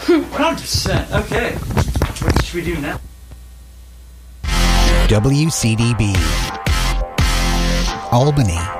100%. Okay. What should we do now? WCDB Albany.